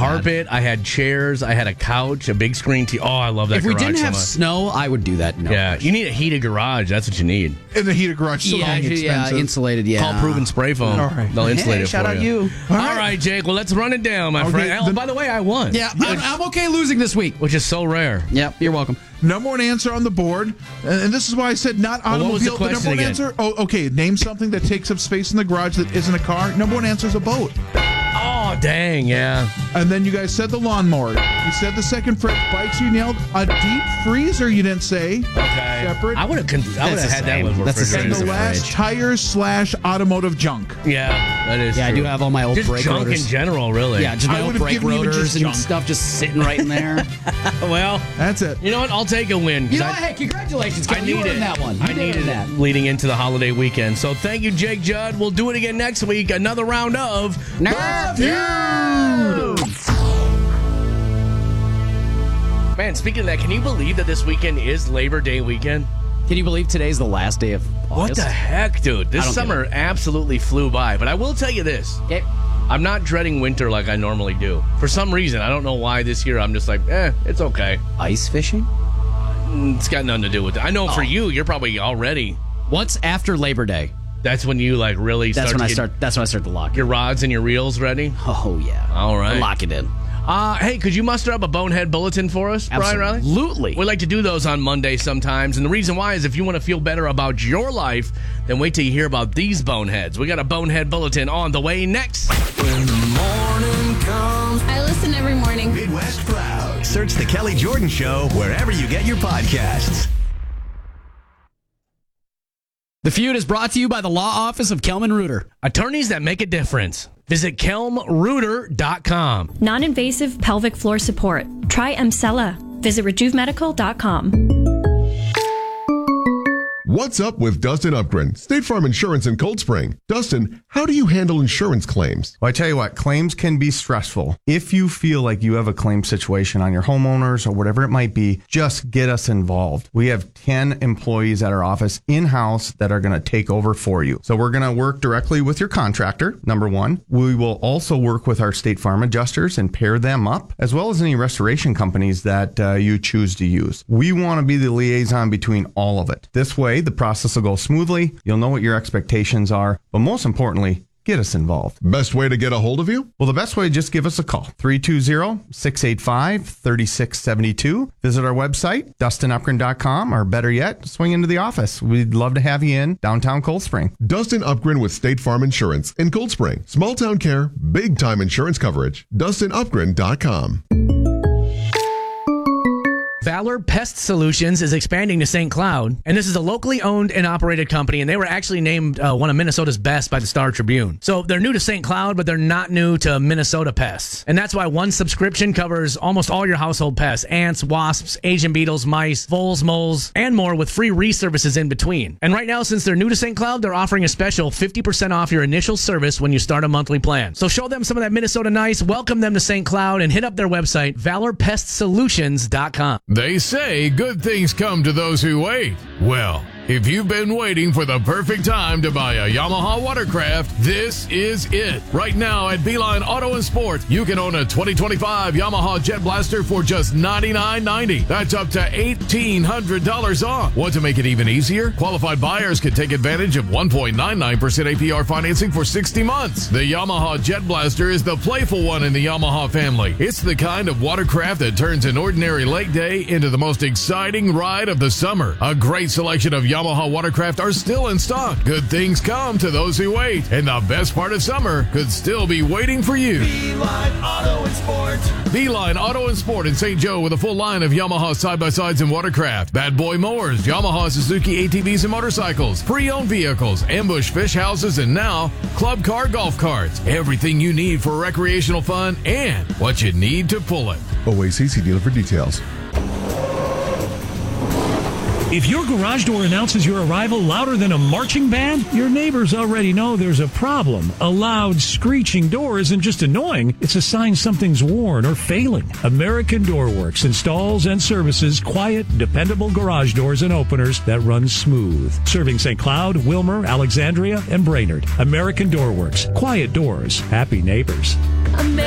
carpet. I had chairs. I had a couch, a big screen TV. Oh, I love that. If we didn't have snow, I would do that. Yeah, you need a heated garage. That's what you need. And the heated garage so expensive. Insulated. Yeah, Call Proven Spray Foam. All right. They'll insulate it for shout out you. All right, Jake. Well, let's run it down, my friend. Oh, by the way, I won. Yeah, I'm okay losing this week, which is so rare. Yep, you're welcome. Number one answer on the board, and this is why I said not automobile. What was the number question one again? answer. Oh, okay. Name something that takes up space in the garage that isn't a car. Number one answer is a boat. Oh, dang, yeah. And then you guys said the lawnmower. You said the second phrase, bikes. You nailed a deep freezer. You didn't say. Okay. Separate. I would have had that one. That's the same. And the last, tires/automotive junk. Yeah, that is. Yeah, true. I do have all my old just brake junk rotors. in general, really. Yeah, just my old brake rotors and stuff just sitting right in there. Well, that's it. You know what? I'll take a win. You know what? Hey, congratulations, I Kevin. You needed earned that one. I needed that leading into the holiday weekend. So thank you, Jake Judd. We'll do it again next week. Another round of Nerf Feuds. Man, speaking of that, can you believe that this weekend is Labor Day weekend? Can you believe today's the last day of August? What the heck, dude? This summer absolutely flew by. But I will tell you this. Okay. I'm not dreading winter like I normally do. For some reason, I don't know why this year I'm just like, it's okay. Ice fishing? It's got nothing to do with it. I know for you're probably all ready. What's after Labor Day? That's when you like really That's start when to That's when I start to lock your rods and your reels ready. Oh yeah. All right. Lock it in. Hey, could you muster up a bonehead bulletin for us, Brian Riley? Absolutely. We like to do those on Monday sometimes, and the reason why is if you want to feel better about your life, then wait till you hear about these boneheads. We got a bonehead bulletin on the way next. When the morning comes, I listen every morning. Midwest Proud. Search The Kelly Jordan Show wherever you get your podcasts. The Feud is brought to you by the law office of Kelman Reuter. Attorneys that make a difference. Visit kelmreuter.com. Non-invasive pelvic floor support. Try Emsella. Visit RejuveMedical.com. What's up with Dustin Upgren, State Farm Insurance in Cold Spring? Dustin, how do you handle insurance claims? Well, I tell you what, claims can be stressful. If you feel like you have a claim situation on your homeowners or whatever it might be, just get us involved. We have 10 employees at our office in-house that are going to take over for you. So we're going to work directly with your contractor, number one. We will also work with our State Farm adjusters and pair them up, as well as any restoration companies that you choose to use. We want to be the liaison between all of it. This way, the process will go smoothly. You'll know what your expectations are, but most importantly, get us involved. Best way to get a hold of you? Well, the best way, just give us a call. 320-685-3672. Visit our website, DustinUpgren.com, or better yet, swing into the office. We'd love to have you in downtown Cold Spring. Dustin Upgren with State Farm Insurance in Cold Spring. Small town care, big time insurance coverage. DustinUpgren.com. Valor Pest Solutions is expanding to St. Cloud, and this is a locally owned and operated company, and they were actually named one of Minnesota's best by the Star Tribune. So they're new to St. Cloud, but they're not new to Minnesota pests. And that's why one subscription covers almost all your household pests: ants, wasps, Asian beetles, mice, voles, moles, and more, with free reservices in between. And right now, since they're new to St. Cloud, they're offering a special 50% off your initial service when you start a monthly plan. So show them some of that Minnesota nice, welcome them to St. Cloud, and hit up their website, ValorPestSolutions.com. They say good things come to those who wait. Well, if you've been waiting for the perfect time to buy a Yamaha watercraft, this is it. Right now at Beeline Auto and Sport, you can own a 2025 Yamaha Jet Blaster for just $99.90. That's up to $1,800 off. Want to make it even easier? Qualified buyers can take advantage of 1.99% APR financing for 60 months. The Yamaha Jet Blaster is the playful one in the Yamaha family. It's the kind of watercraft that turns an ordinary lake day into the most exciting ride of the summer. A great selection of Yamaha watercraft are still in stock. Good things come to those who wait, and the best part of summer could still be waiting for you. Beeline Auto and Sport. Beeline Auto and Sport in St. Joe with a full line of Yamaha side-by-sides and watercraft, Bad Boy mowers, Yamaha Suzuki ATVs and motorcycles, pre-owned vehicles, ambush fish houses, and now club car golf carts. Everything you need for recreational fun and what you need to pull it. OACC dealer for details. If your garage door announces your arrival louder than a marching band, your neighbors already know there's a problem. A loud, screeching door isn't just annoying, it's a sign something's worn or failing. American Door Works installs and services quiet, dependable garage doors and openers that run smooth. Serving St. Cloud, Wilmer, Alexandria, and Brainerd. American Door Works. Quiet doors, happy neighbors.